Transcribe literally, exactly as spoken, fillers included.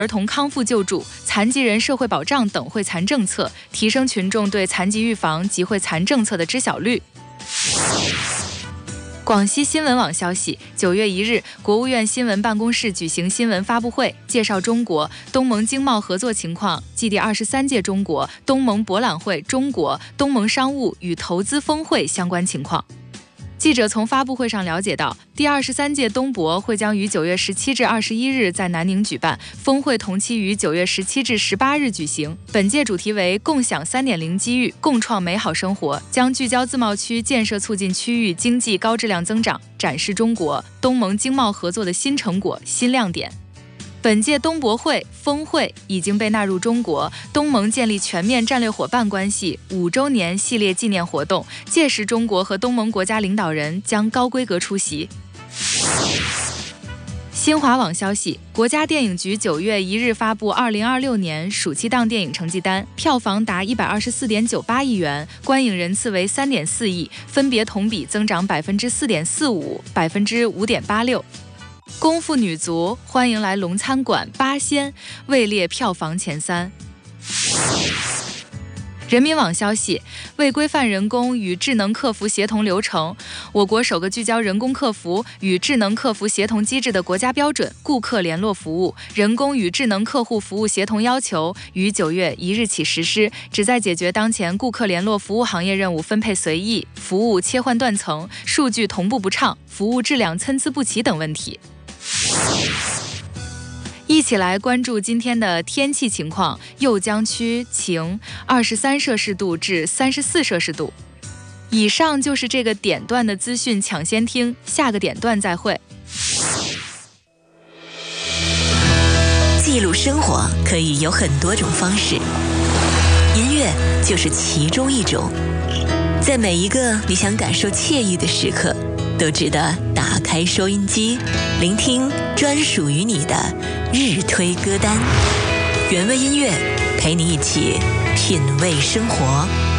儿童康复救助、残疾人社会保障等惠残政策，提升群众对残疾预防及惠残政策的知晓率。广西新闻网消息，九月一日，国务院新闻办公室举行新闻发布会，介绍中国东盟经贸合作情况暨第二十三届中国东盟博览会中国东盟商务与投资峰会相关情况。记者从发布会上了解到，第二十三届东博会将于九月十七至二十一日在南宁举办，峰会同期于九月十七至十八日举行。本届主题为共享 三点零 机遇，共创美好生活，将聚焦自贸区建设，促进区域经济高质量增长，展示中国东盟经贸合作的新成果、新亮点。本届东博会峰会已经被纳入中国东盟建立全面战略伙伴关系五周年系列纪念活动，届时中国和东盟国家领导人将高规格出席。新华网消息，国家电影局九月一日发布二零二六年暑期档电影成绩单，票房达一百二十四点九八亿元，观影人次为三点四亿，分别同比增长百分之四点四五、百分之五点八六。功夫女足欢迎来龙餐馆八仙位列票房前三。人民网消息，为规范人工与智能客服协同流程，我国首个聚焦人工客服与智能客服协同机制的国家标准《顾客联络服务人工与智能客户服务协同要求》于九月一日起实施，旨在解决当前顾客联络服务行业任务分配随意、服务切换断层、数据同步不畅、服务质量参差不齐等问题。一起来关注今天的天气情况，酉江区晴，二十三摄氏度至三十四摄氏度。以上就是这个点段的资讯，抢先听，下个点段再会。 记录生活可以有很多种方式，音乐就是其中一种。在每一个你想感受惬意的时刻，都值得打开收音机，聆听专属于你的日推歌单。原味音乐陪你一起品味生活。